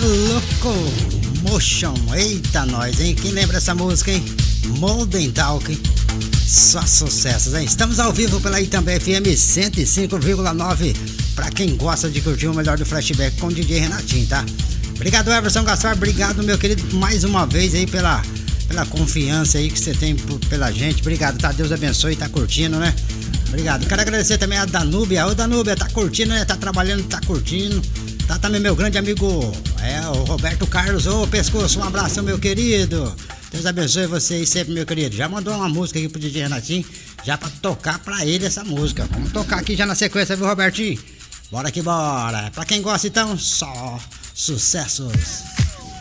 Locomotion, eita nós, hein? Quem lembra essa música, hein? Modern Talking, só sucessos, hein? Estamos ao vivo pela Itambé FM 105,9 pra quem gosta de curtir o melhor do flashback com o DJ Renatinho, tá? Obrigado, Everson Gaspar, obrigado, meu querido, mais uma vez aí pela confiança aí que você tem pela gente. Obrigado, tá? Deus abençoe, tá curtindo, né? Obrigado. Quero agradecer também a Danúbia. Ô Danúbia, tá curtindo, né? Tá trabalhando, tá curtindo. Tá também meu grande amigo, o Roberto Carlos. Ô Pescoço, um abraço, meu querido. Deus abençoe você aí sempre, meu querido. Já mandou uma música aqui pro DJ Renatinho, já pra tocar pra ele essa música. Vamos tocar aqui já na sequência, viu, Robertinho? Bora que bora. Pra quem gosta, então, só sucessos.